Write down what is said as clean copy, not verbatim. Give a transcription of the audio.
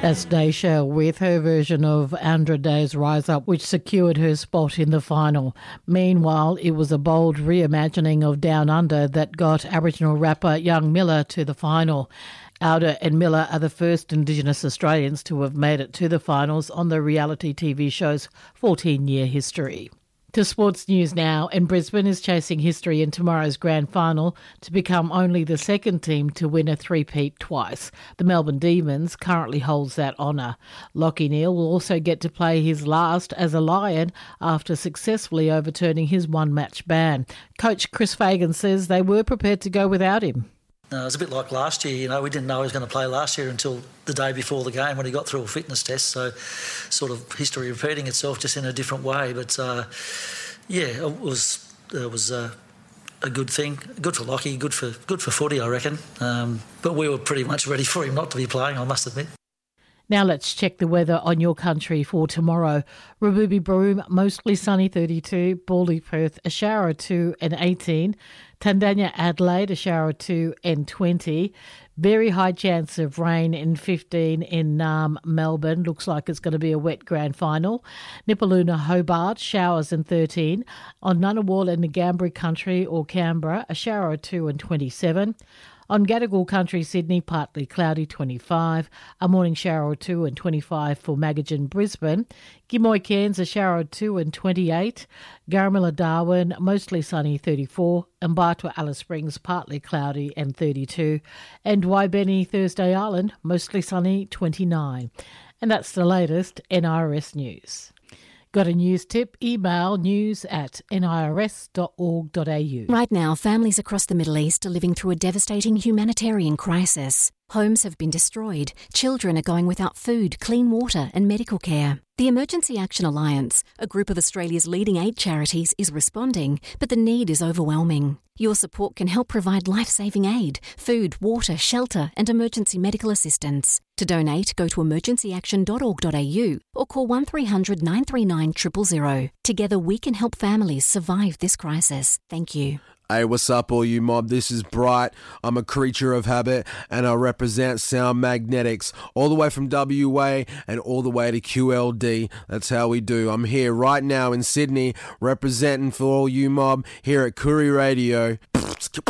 That's Daisha with her version of Andra Day's Rise Up, which secured her spot in the final. Meanwhile, it was a bold reimagining of Down Under that got Aboriginal rapper Young Miller to the final. Auda and Miller are the first Indigenous Australians to have made it to the finals on the reality TV show's 14-year history. To sports news now, and Brisbane is chasing history in tomorrow's grand final to become only the second team to win a three-peat twice. The Melbourne Demons currently holds that honour. Lachie Neale will also get to play his last as a Lion after successfully overturning his one-match ban. Coach Chris Fagan says they were prepared to go without him. It was a bit like last year, we didn't know he was going to play last year until the day before the game when he got through a fitness test, so sort of history repeating itself just in a different way. But, it was a good thing, good for Lachie, good for footy, I reckon. But we were pretty much ready for him not to be playing, I must admit. Now let's check the weather on your country for tomorrow. Rububi Broome, mostly sunny 32. Baldy Perth, a shower or 2 and 18. Tandanya Adelaide, a shower or 2 and 20. Very high chance of rain in 15 in Naarm, Melbourne. Looks like it's going to be a wet grand final. Nipaluna, Hobart, showers and 13. On Ngunnawal and the Ngambri country or Canberra, a shower or 2 and 27. On Gadigal country, Sydney, partly cloudy, 25. A morning shower or 2 and 25 for Magajan, Brisbane. Gimoy, Cairns, a shower or 2 and 28. Garamilla, Darwin, mostly sunny, 34. And Mbatwa, Alice Springs, partly cloudy and 32. And Waibeni, Thursday Island, mostly sunny, 29. And that's the latest NIRS news. Got a news tip? Email news@nirs.org.au. Right now, families across the Middle East are living through a devastating humanitarian crisis. Homes have been destroyed, children are going without food, clean water and medical care. The Emergency Action Alliance, a group of Australia's leading aid charities, is responding, but the need is overwhelming. Your support can help provide life-saving aid, food, water, shelter and emergency medical assistance. To donate, go to emergencyaction.org.au or call 1300 939 000. Together we can help families survive this crisis. Thank you. Hey, what's up, all you mob? This is Bright. I'm a creature of habit, and I represent Sound Magnetics, all the way from WA and all the way to QLD. That's how we do. I'm here right now in Sydney, representing for all you mob here at Koori Radio.